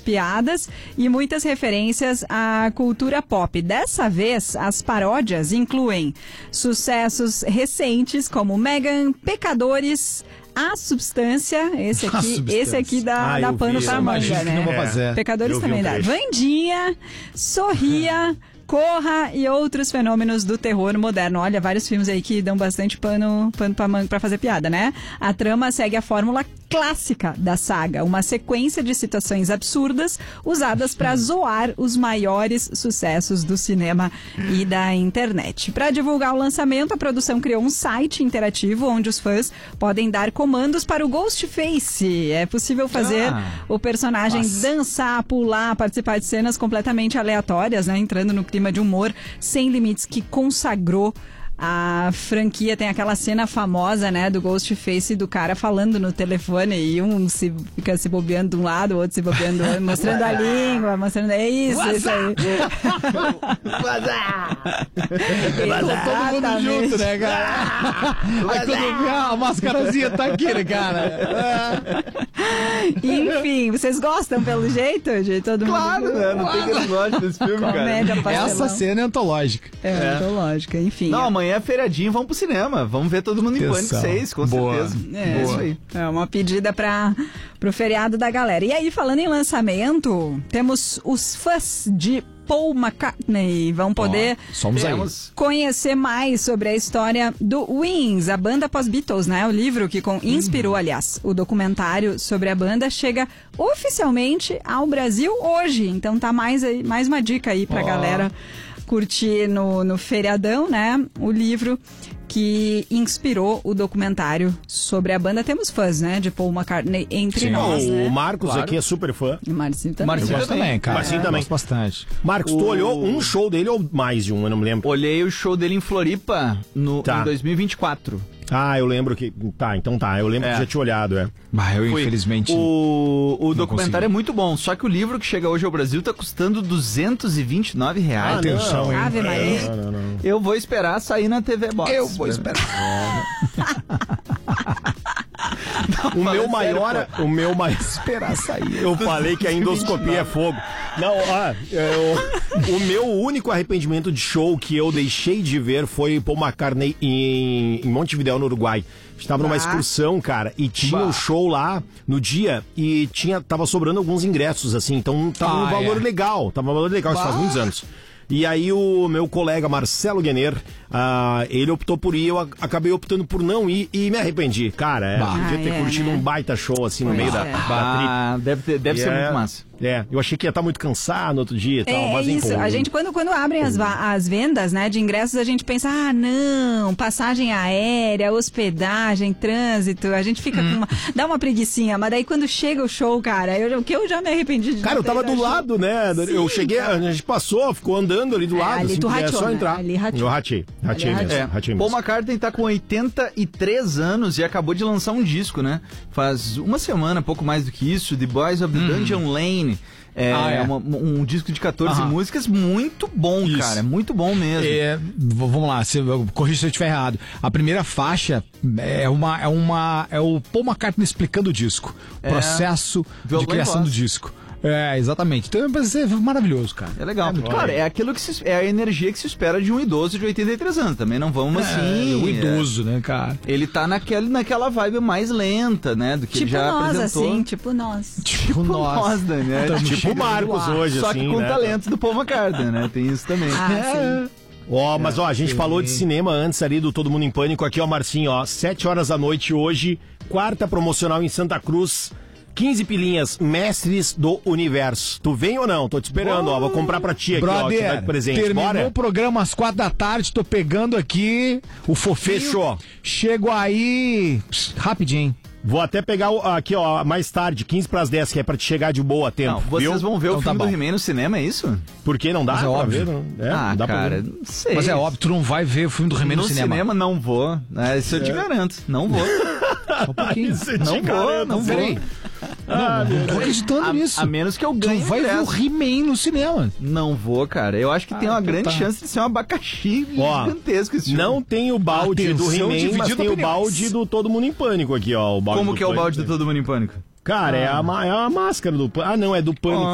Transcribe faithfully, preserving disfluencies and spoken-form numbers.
piadas e muitas referências à cultura pop. Dessa vez, as paródias incluem sucessos recentes como Megan, Pecadores, A Substância, esse aqui, Substância. esse aqui dá, ah, dá pano pra manga, né? Não vou fazer. Pecadores eu também um dá. Vandinha, Sorria, Corra e outros fenômenos do terror moderno. Olha, vários filmes aí que dão bastante pano, pano pra manga pra fazer piada, né? A trama segue a fórmula clássica da saga, uma sequência de situações absurdas usadas para zoar os maiores sucessos do cinema e da internet. Para divulgar o lançamento, a produção criou um site interativo onde os fãs podem dar comandos para o Ghostface. É possível fazer ah, o personagem nossa. dançar, pular, participar de cenas completamente aleatórias, né? Entrando no clima de humor sem limites que consagrou a franquia. Tem aquela cena famosa, né, do Ghostface, do cara falando no telefone e um se, fica se bobeando de um lado, o outro se bobeando do outro, mostrando a língua, mostrando... É isso, Vazar. isso aí. Vazar! Todo mundo junto, né, cara? Aí quando vê a mascarazinha tá aqui, né, cara? Enfim, vocês gostam pelo jeito de todo claro, mundo? Claro, né? Não tem que não gosta desse filme, Comédia, cara. Essa cena é antológica. É, é. antológica, enfim. Não, amanhã é feriadinho, vamos pro cinema. Vamos ver Todo Mundo em Pânico seis, com Boa. certeza. É, Boa. Isso aí. É uma pedida para pro feriado da galera. E aí, falando em lançamento, temos os fãs de Paul McCartney vão poder oh, somos Temos. conhecer mais sobre a história do Wings, a banda pós-Beatles, né? O livro que com, inspirou, uhum. aliás, o documentário sobre a banda chega oficialmente ao Brasil hoje. Então tá mais, aí, mais uma dica aí pra oh. galera curtir no, no feriadão, né? O livro que inspirou o documentário sobre a banda. Temos fãs, né, de Paul McCartney entre Sim, nós, o né? Marcos claro. aqui é super fã. E o Marcinho também. Marcinho também, também, cara. Marcinho é, também. Gosto bastante. Marcos, o... tu olhou um show dele ou mais de um? Eu não me lembro. Olhei o show dele em Floripa no, tá. em dois mil e vinte e quatro. Ah, eu lembro que... Tá, então tá. Eu lembro é. que já tinha olhado, é. Mas eu, Fui. infelizmente... O, o documentário consegui. é muito bom, só que o livro que chega hoje ao Brasil tá custando duzentos e vinte e nove reais. Ah, atenção, hein? Ave Maria. Não, não, não. Eu vou esperar sair na T V Box. Eu vou esperar. O meu maior... O meu maior... Esperar sair. Eu falei que a endoscopia é fogo. Não, ah, eu, o meu único arrependimento de show que eu deixei de ver foi Paul McCartney em, em Montevidéu, no Uruguai. Estava numa excursão, cara, e tinha um show lá no dia e tinha, tava sobrando alguns ingressos, assim, então tava ah, um valor é. legal, tava um valor legal, isso faz muitos anos. E aí o meu colega Marcelo Guener, uh, ele optou por ir, eu acabei optando por não ir e me arrependi. Cara, é, bah. podia ter ah, é, curtido né? um baita show assim no pois meio é. da, da trip. Deve, ter, deve ser é, muito massa. É, eu achei que ia estar muito cansado no outro dia e tal, é, mas é isso, empolgo. a gente quando, quando abrem as, as vendas, né, de ingressos, a gente pensa, ah, não, passagem aérea, hospedagem, trânsito, a gente fica hum. com uma, dá uma preguicinha, mas daí quando chega o show, cara, eu, que eu já me arrependi de Cara, eu tava do lado, né, Sim, eu cheguei, cara. a gente passou, ficou andando ali do é, lado, ali assim, tu é rachou, só né? entrar. Ali rachou. Eu ratei, ratei ali mesmo, é. ratei Paul mesmo. McCartney tá com oitenta e três anos e acabou de lançar um disco, né? Faz uma semana, pouco mais do que isso, The Boys of the hum. Dungeon Lane. É, ah, é. Uma, um disco de catorze Aham. músicas muito bom, Isso. cara. Muito bom mesmo. É, vamos lá, se, corrija se eu estiver errado. A primeira faixa é, uma, é, uma, é o Paul McCartney explicando o disco. O é. processo de criação do disco. É, exatamente. Então é maravilhoso, cara. É legal. É claro, é aquilo que se, é a energia que se espera de um idoso de oitenta e três anos. Também não vamos é, assim. Um idoso, é. né, cara? Ele tá naquele, naquela vibe mais lenta, né? Do que tipo ele já nós, apresentou. assim, tipo nós. Tipo, tipo nós. nós, Daniel. Tipo o Marcos hoje, Só assim, que com né? o talento do Paul McCartney, né? Tem isso também. Ah, sim. Ó, oh, mas ó, a gente sim. falou de cinema antes ali do Todo Mundo em Pânico. Aqui, ó, Marcinho, ó, sete horas da noite hoje, quarta promocional em Santa Cruz. quinze pilinhas, Mestres do Universo. Tu vem ou não? Tô te esperando, oh, ó. Vou comprar pra ti aqui, brother, ó. Te dar de presente. Terminou Bora? o programa às quatro da tarde, tô pegando aqui o fofinho. Fechou. Chego aí rapidinho. Vou até pegar o, aqui, ó, mais tarde, quinze pras dez, que é pra te chegar de boa a tempo. Não, vocês viu? vão ver então o filme tá do He-Man no cinema, é isso? Por que não dá? Mas é pra óbvio. ver, não? É, ah, não dá cara, pra ver. não sei. Mas é óbvio, tu não vai ver o filme do He-Man no, no cinema. No cinema não vou, né? Isso eu te é. garanto, não vou. Só um pouquinho. Não vou, não vou. Peraí. Ah, não, não tô acreditando a, nisso. A menos que eu ganhe. Tu vai ver o He-Man no cinema. Não vou, cara. Eu acho que ah, tem uma então grande tá. chance de ser um abacaxi ó, gigantesco esse filme. Não tem o balde Atenção, do He-Man, mas tem opiniões. o balde do Todo Mundo em Pânico aqui, ó. O balde Como do que é o balde Pânico. do Todo Mundo em Pânico? Cara, ah. é, a, é a máscara do... Ah, não, é do Pânico.